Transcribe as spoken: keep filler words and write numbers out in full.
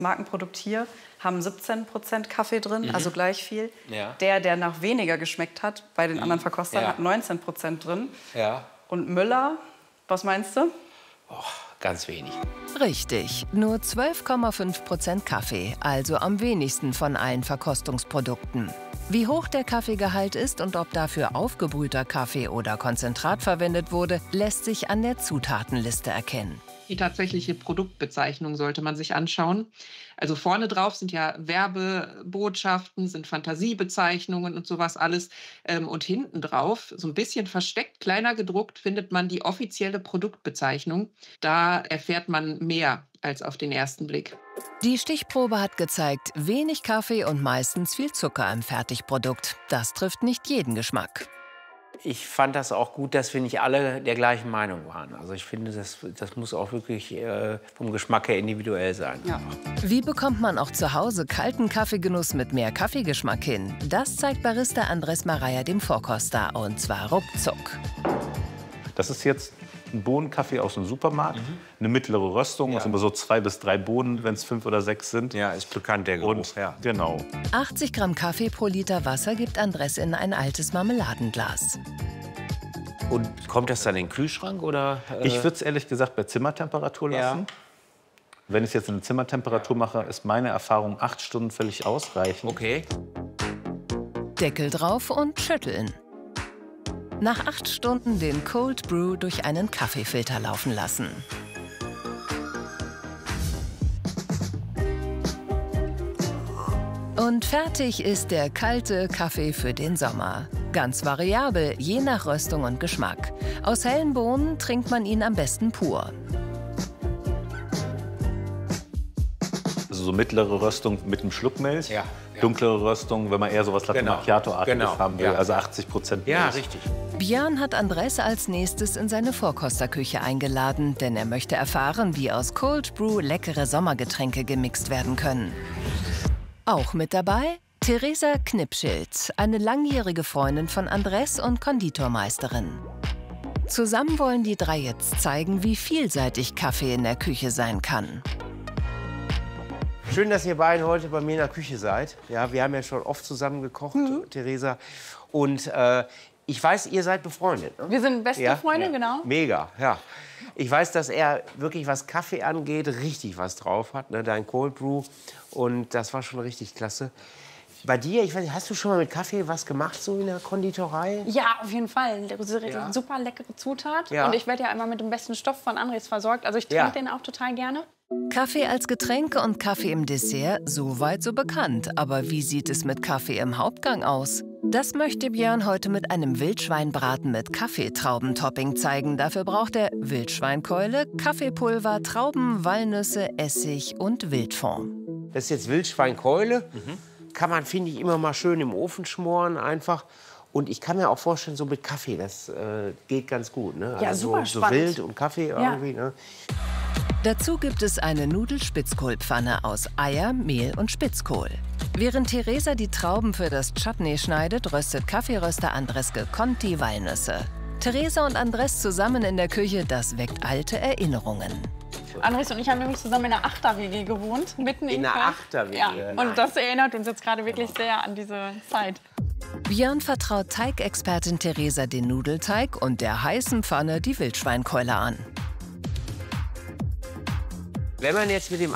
Markenprodukt hier haben siebzehn Prozent Kaffee drin, Mhm. also gleich viel. Ja. Der, der nach weniger geschmeckt hat, bei den anderen Verkostern, Ja. hat neunzehn Prozent drin. Ja. Und Müller, was meinst du? Oh, ganz wenig. Richtig, nur zwölf Komma fünf Prozent Kaffee, also am wenigsten von allen Verkostungsprodukten. Wie hoch der Kaffeegehalt ist und ob dafür aufgebrühter Kaffee oder Konzentrat verwendet wurde, lässt sich an der Zutatenliste erkennen. Die tatsächliche Produktbezeichnung sollte man sich anschauen. Also vorne drauf sind ja Werbebotschaften, sind Fantasiebezeichnungen und sowas alles. Ähm, Und hinten drauf, so ein bisschen versteckt, kleiner gedruckt, findet man die offizielle Produktbezeichnung. Da erfährt man mehr als auf den ersten Blick. Die Stichprobe hat gezeigt, wenig Kaffee und meistens viel Zucker im Fertigprodukt. Das trifft nicht jeden Geschmack. Ich fand das auch gut, dass wir nicht alle der gleichen Meinung waren. Also ich finde, das, das muss auch wirklich äh, vom Geschmack her individuell sein. Ja. Wie bekommt man auch zu Hause kalten Kaffeegenuss mit mehr Kaffeegeschmack hin? Das zeigt Barista Andres Maraya dem Vorkoster, und zwar ruckzuck. Das ist jetzt ein Bohnenkaffee aus dem Supermarkt, mhm. eine mittlere Röstung, Ja. also immer so zwei bis drei Bohnen, wenn es fünf oder sechs sind. Ja, ist bekannt, der Geruch. Und, ja. Genau. achtzig Gramm Kaffee pro Liter Wasser gibt Andres in ein altes Marmeladenglas. Und kommt das dann in den Kühlschrank, oder? Äh? Ich würde es ehrlich gesagt bei Zimmertemperatur lassen. Ja. Wenn ich es jetzt in Zimmertemperatur mache, ist meine Erfahrung acht Stunden völlig ausreichend. Okay. Deckel drauf und schütteln. Nach acht Stunden den Cold Brew durch einen Kaffeefilter laufen lassen. Und fertig ist der kalte Kaffee für den Sommer. Ganz variabel, je nach Röstung und Geschmack. Aus hellen Bohnen trinkt man ihn am besten pur. Also so mittlere Röstung mit einem Schluck Milch. Ja, ja. Dunklere Röstung, wenn man eher so was Latte Genau. Macchiato-artiges Genau. haben will. Ja. Also achtzig Prozent Milch. Ja, richtig. Björn hat Andres als nächstes in seine Vorkosterküche eingeladen, denn er möchte erfahren, wie aus Cold Brew leckere Sommergetränke gemixt werden können. Auch mit dabei Theresa Knipschild, eine langjährige Freundin von Andres und Konditormeisterin. Zusammen wollen die drei jetzt zeigen, wie vielseitig Kaffee in der Küche sein kann. Schön, dass ihr beiden heute bei mir in der Küche seid. Ja, wir haben ja schon oft zusammen gekocht, mhm. Theresa. Und äh, ich weiß, ihr seid befreundet. Ne? Wir sind beste ja? Freunde, ja. genau. Mega, ja. Ich weiß, dass er wirklich, was Kaffee angeht, richtig was drauf hat, ne? Dein Cold Brew. Und das war schon richtig klasse. Bei dir, ich weiß nicht, hast du schon mal mit Kaffee was gemacht, so in der Konditorei? Ja, auf jeden Fall. Ja. Super leckere Zutat. Ja. Und ich werde ja immer mit dem besten Stoff von Andres versorgt. Also ich trinke Ja. den auch total gerne. Kaffee als Getränk und Kaffee im Dessert, so weit so bekannt. Aber wie sieht es mit Kaffee im Hauptgang aus? Das möchte Björn heute mit einem Wildschweinbraten mit Kaffeetraubentopping zeigen. Dafür braucht er Wildschweinkeule, Kaffeepulver, Trauben, Walnüsse, Essig und Wildfond. Das ist jetzt Wildschweinkeule. Mhm. Kann man, finde ich, immer mal schön im Ofen schmoren einfach. Und ich kann mir auch vorstellen, so mit Kaffee, das äh, geht ganz gut. Ne? Ja, also super so, so spannend. wild und Kaffee irgendwie. Ne? Dazu gibt es eine Nudelspitzkohlpfanne aus Eier, Mehl und Spitzkohl. Während Theresa die Trauben für das Chutney schneidet, röstet Kaffeeröster Andres gekonnt die Walnüsse. Theresa und Andres zusammen in der Küche, das weckt alte Erinnerungen. Andres und ich haben nämlich zusammen in einer Achter-W G gewohnt, mitten in In einer Köln. Achter-W G? Ja, Nein. und das erinnert uns jetzt gerade wirklich sehr an diese Zeit. Björn vertraut Teigexpertin Theresa den Nudelteig und der heißen Pfanne die Wildschweinkeule an. Wenn man jetzt mit dem